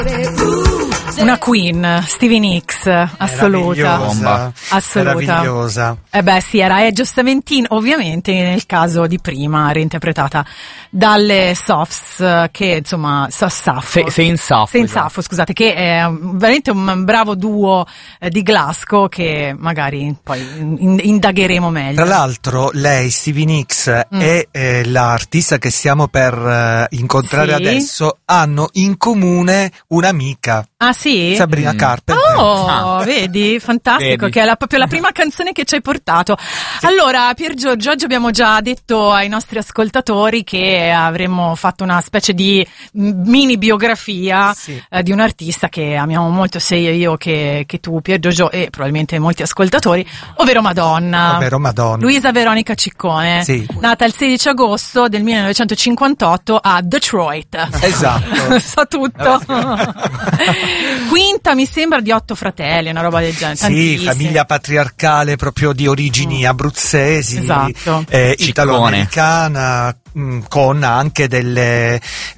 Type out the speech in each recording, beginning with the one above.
Una queen, Stevie Nicks, assoluta. Bomba. Assoluta. Meravigliosa. Sì, era giustamente, ovviamente nel caso di prima, reinterpretata dalle Softs, che insomma, Sappho, scusate, che è veramente un bravo duo di Glasgow che magari poi indagheremo meglio. Tra l'altro lei, Stevie Nicks, e l'artista che stiamo per incontrare adesso hanno in comune un'amica. Ah sì? Sabrina Carpenter. Oh, vedi? Fantastico, Vedi. che è proprio la prima canzone che ci hai portato. Allora, Pier Giorgio, oggi abbiamo già detto ai nostri ascoltatori che avremmo fatto una specie di mini biografia di un artista che amiamo molto, sia io che tu, Pier Giorgio, e probabilmente molti ascoltatori, ovvero Madonna. Luisa Veronica Ciccone, nata il 16 agosto del 1958 a Detroit. Esatto. Sa tutto. Quinta, mi sembra, di 8 fratelli, una roba del genere. Sì, famiglia patriarcale proprio di origini abruzzesi, esatto. Italo-americana, con anche della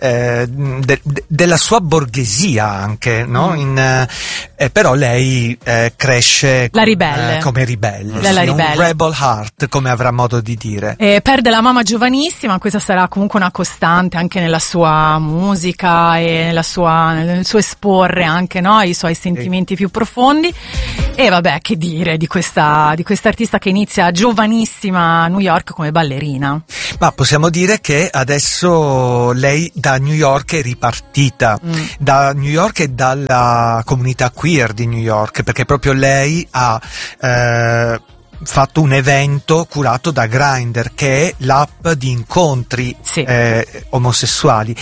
sua borghesia anche, no? Però lei cresce la ribelle. come ribelle, ribelle. Un rebel heart, come avrà modo di dire. Perde la mamma giovanissima, questa sarà comunque una costante anche nella sua musica e nel suo esporre anche, no, i suoi sentimenti più profondi. E vabbè, che dire di questa artista che inizia giovanissima a New York come ballerina. Ma possiamo dire che adesso lei da New York è ripartita, da New York e dalla comunità queer di New York, perché proprio lei ha fatto un evento curato da Grindr, che è l'app di incontri omosessuali,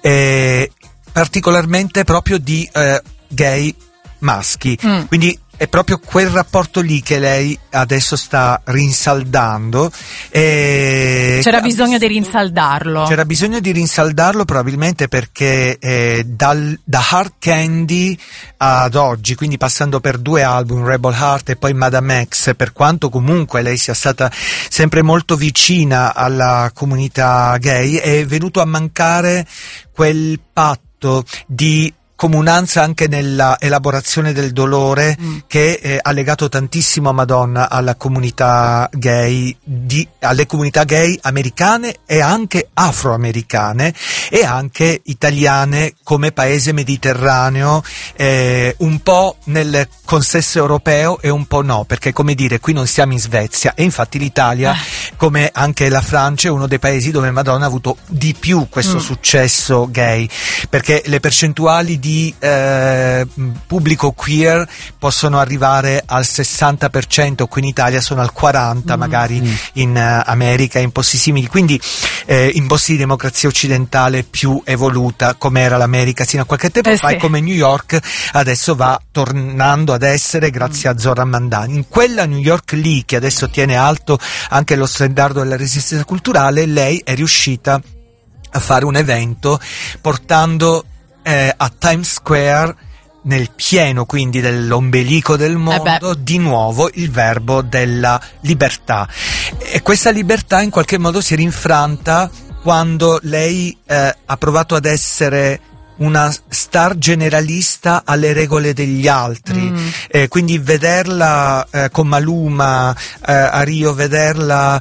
particolarmente proprio di gay maschi, quindi è proprio quel rapporto lì che lei adesso sta rinsaldando. C'era bisogno di rinsaldarlo. C'era bisogno di rinsaldarlo probabilmente perché da Hard Candy ad oggi, quindi passando per 2 album, Rebel Heart e poi Madame X, per quanto comunque lei sia stata sempre molto vicina alla comunità gay, è venuto a mancare quel patto di comunanza anche nella elaborazione del dolore che ha legato tantissimo a Madonna alla comunità gay, alle comunità gay americane e anche afroamericane e anche italiane come paese mediterraneo, un po' nel consesso europeo e un po' no, perché come dire, qui non siamo in Svezia, e infatti l'Italia, come anche la Francia, è uno dei paesi dove Madonna ha avuto di più questo successo gay, perché le percentuali di pubblico queer possono arrivare al 60%, qui in Italia sono al 40%, magari in America, in posti simili, quindi in posti di democrazia occidentale più evoluta come era l'America sino a qualche tempo fa, e come New York adesso va tornando ad essere grazie a Zohran Mamdani. In quella New York lì, che adesso tiene alto anche lo standard della resistenza culturale, lei è riuscita a fare un evento portando a Times Square, nel pieno quindi dell'ombelico del mondo, di nuovo il verbo della libertà, e questa libertà in qualche modo si è rinfranta quando lei ha provato ad essere una star generalista alle regole degli altri, quindi vederla con Maluma a Rio, vederla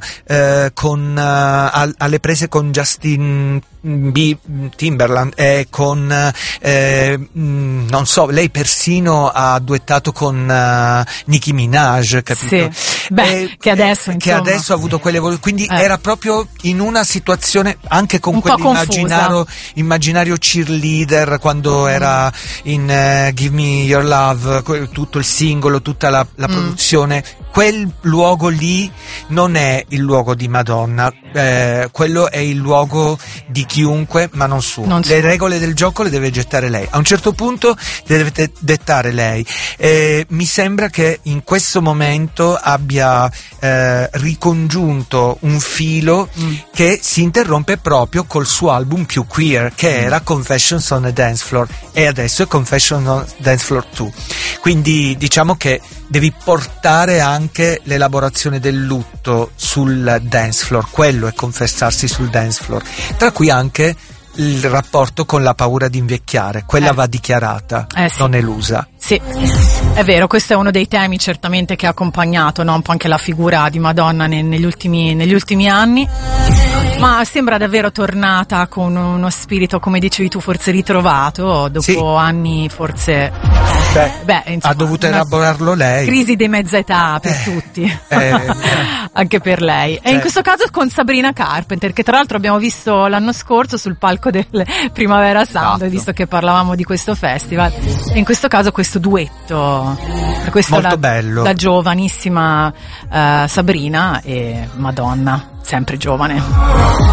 alle prese con Justin Timberland e con non so, lei persino ha duettato con Nicki Minaj, capito? Che adesso ha avuto quelle quindi era proprio in una situazione anche con quell'immaginario cheerleader quando era in Give Me Your Love, tutto il singolo, tutta la produzione. Quel luogo lì non è il luogo di Madonna, quello è il luogo di chiunque, ma non suo. Le regole del gioco le deve gettare lei, a un certo punto le deve dettare lei. Mi sembra che in questo momento abbia ricongiunto un filo che si interrompe proprio col suo album più queer, che era Confessions on a Dance Floor, e adesso è Confessions on a Dance Floor 2. Quindi diciamo che devi portare anche l'elaborazione del lutto sul dance floor, quello è confessarsi sul dance floor, tra cui anche il rapporto con la paura di invecchiare, quella va dichiarata, sì. non elusa. Sì, è vero, questo è uno dei temi certamente che ha accompagnato, no, un po' anche la figura di Madonna negli ultimi anni, ma sembra davvero tornata con uno spirito, come dicevi tu, forse ritrovato, dopo anni forse... insomma, ha dovuto elaborarlo lei. Crisi di mezza età per tutti, anche per lei. E in questo caso con Sabrina Carpenter, che tra l'altro abbiamo visto l'anno scorso sul palco del Primavera Sound, visto che parlavamo di questo festival, e in questo caso questo duetto, per questo molto bello, la giovanissima Sabrina e Madonna, sempre giovane.